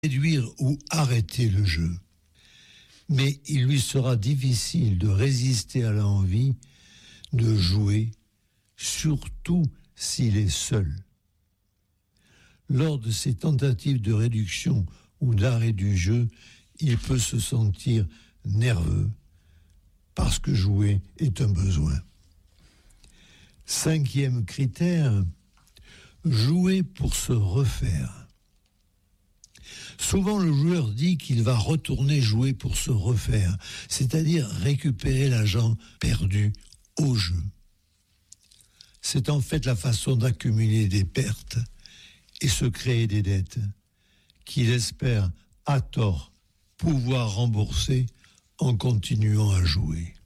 réduire ou arrêter le jeu. Mais il lui sera difficile de résister à l'envie de jouer, surtout s'il est seul. Lors de ces tentatives de réduction ou d'arrêt du jeu, il peut se sentir nerveux parce que jouer est un besoin. 5e critère, jouer pour se refaire. Souvent, le joueur dit qu'il va retourner jouer pour se refaire, c'est-à-dire récupérer l'argent perdu au jeu. C'est en fait la façon d'accumuler des pertes et se créer des dettes qu'il espère, à tort, pouvoir rembourser en continuant à jouer.